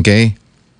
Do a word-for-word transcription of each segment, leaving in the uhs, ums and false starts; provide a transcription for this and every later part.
Oke.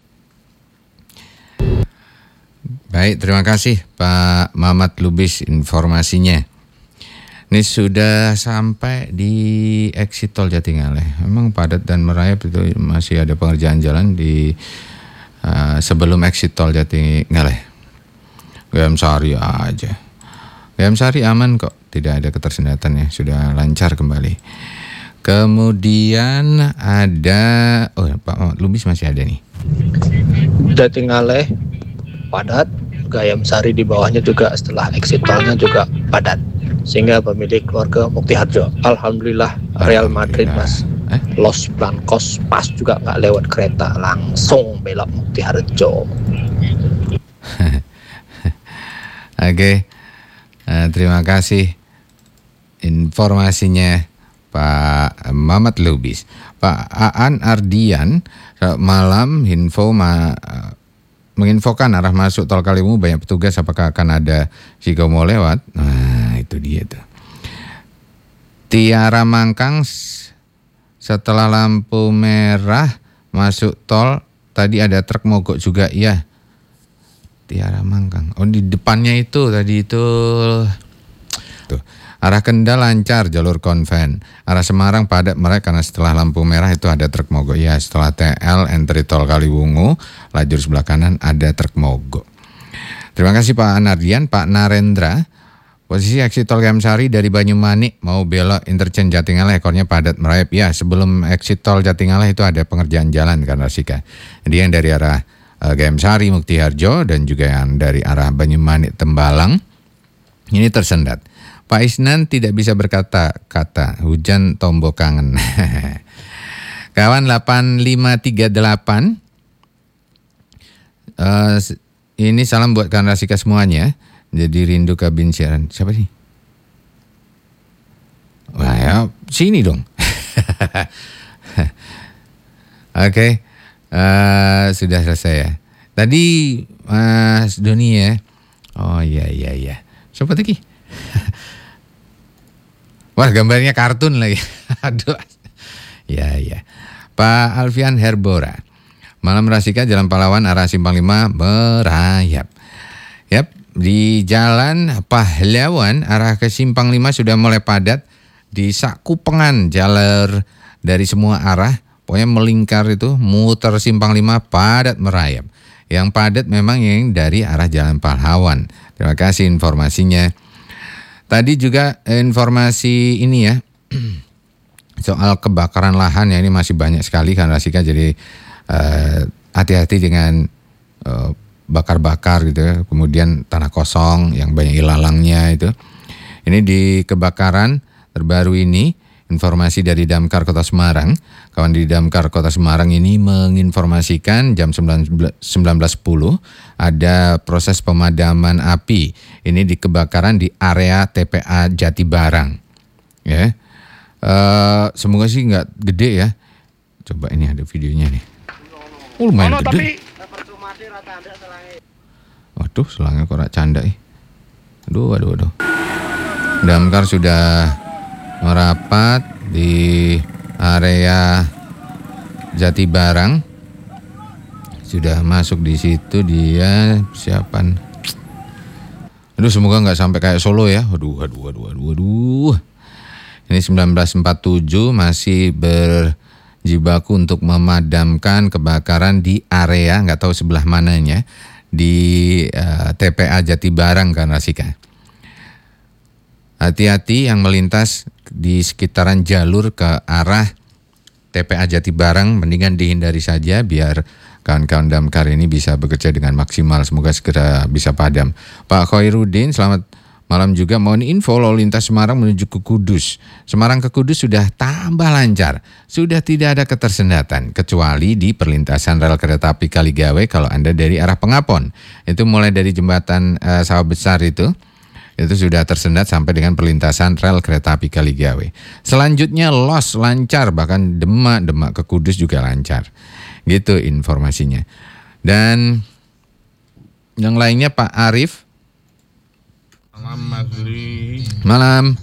Baik, terima kasih Pak Mamat Lubis informasinya. Ini sudah sampai di exit tol Jatingaleh. Memang padat dan merayap, itu masih ada pengerjaan jalan di uh, sebelum exit tol Jatingaleh. G M Sari aja. G M Sari aman kok, tidak ada ketersendatan ya, sudah lancar kembali. Kemudian ada, oh Pak Mamat Lubis masih ada nih. Jatingaleh padat, Gayam Sari di bawahnya juga setelah exit tolnya juga padat, sehingga pemilik keluarga Mukti Harjo, alhamdulillah Real Madrid mas, eh? Los Blancos pas juga nggak lewat kereta, langsung belok Mukti Harjo. Oke, uh, terima kasih informasinya Pak Mamat Lubis. Pak Aan Ardian, malam info ma menginfokan arah masuk tol Kaliwungu banyak petugas, apakah akan ada Sigomo lewat? Nah, itu dia tuh. Tiara Mangkang, setelah lampu merah masuk tol tadi ada truk mogok juga ya. Tiara Mangkang. Oh, di depannya itu tadi itu. Tuh. Arah Kendal lancar jalur konven. Arah Semarang padat mereka karena setelah lampu merah itu ada truk mogok. Ya, setelah T L entry tol Kaliwungu, lajur sebelah kanan ada truk mogok. Terima kasih Pak Anardian. Pak Narendra, posisi exit tol Gayam Sari dari Banyumanik mau belok interchange Jatingaleh, ekornya padat merayap. Ya, sebelum exit tol Jatingaleh itu ada pengerjaan jalan kan Rasika. Jadi yang dari arah uh, Gayam Sari, Mukti Harjo, dan juga yang dari arah Banyumanik Tembalang ini tersendat. Pak Isnan tidak bisa berkata-kata, hujan tombok kangen. Kawan delapan lima tiga delapan, uh, ini salam buat kawan Rasika semuanya. Jadi rindu kabin siaran. Siapa sih? Wah ya, sini dong. Oke, okay. uh, sudah selesai ya. Tadi Mas Doni ya. Oh iya iya iya. Siapa lagi? Wah, gambarnya kartun lagi. Aduh. Ya, ya. Pak Alfian Herbora. Malam Rasika Jalan Pahlawan arah Simpang lima merayap. Yap, di Jalan Pahlawan arah ke Simpang lima sudah mulai padat. Di Sakupengan jalur dari semua arah, pokoknya melingkar itu, muter Simpang lima padat merayap. Yang padat memang yang dari arah Jalan Pahlawan. Terima kasih informasinya. Tadi juga informasi ini ya, soal kebakaran lahan ya, ini masih banyak sekali kan Rasika, jadi uh, hati-hati dengan uh, bakar-bakar gitu ya, kemudian tanah kosong yang banyak ilalangnya itu. Ini di kebakaran terbaru ini, informasi dari Damkar Kota Semarang, kawan di Damkar Kota Semarang ini menginformasikan jam sembilan belas sepuluh ada proses pemadaman api. Ini di kebakaran di area T P A Jatibarang. Ya, uh, semoga sih nggak gede ya. Coba ini ada videonya nih. Oh, lumayan oh, gede. Waduh, selangnya kok canda eh. Aduh, aduh, aduh. Damkar sudah merapat di area Jatibarang, sudah masuk di situ dia persiapan. Aduh, semoga nggak sampai kayak Solo ya. Aduh, aduh, aduh, aduh, aduh. Ini sembilan belas empat puluh tujuh masih berjibaku untuk memadamkan kebakaran di area nggak tahu sebelah mananya di uh, T P A Jatibarang kan Rasika. Hati-hati yang melintas di sekitaran jalur ke arah T P A Jatibarang, mendingan dihindari saja biar kawan-kawan damkar ini bisa bekerja dengan maksimal. Semoga segera bisa padam. Pak Khairuddin, selamat malam juga. Mohon info lalu lintas Semarang menuju ke Kudus. Semarang ke Kudus sudah tambah lancar. Sudah tidak ada ketersendatan kecuali di perlintasan rel kereta api Kaligawe kalau Anda dari arah Pengapon. Itu mulai dari jembatan uh, Sawah Besar itu. Itu sudah tersendat sampai dengan perlintasan rel kereta api Kaligawe. Selanjutnya Los lancar, bahkan Demak, Demak ke Kudus juga lancar. Gitu informasinya. Dan yang lainnya Pak Arif. Malam Mas Ri. Malam.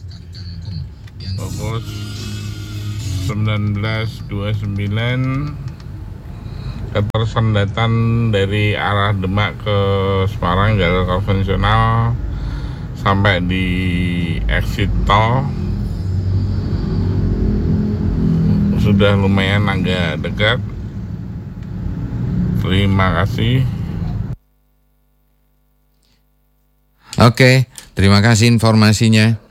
Fokus sembilan belas dua puluh sembilan ketersendatan dari arah Demak ke Semarang jalur konvensional sampai di exit tol sudah lumayan agak dekat. Terima kasih. Oke, terima kasih informasinya.